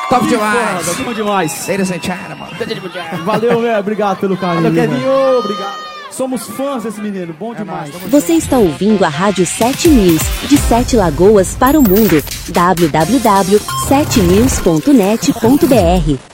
Top demais. Foda, bom demais. Ladies and gentlemen. Valeu, velho. Obrigado pelo carinho. Valeu, Kevinho. Obrigado. Somos fãs desse menino. Bom demais. Você está ouvindo a Rádio 7 News, de 7 Lagoas para o mundo. www.7news.net.br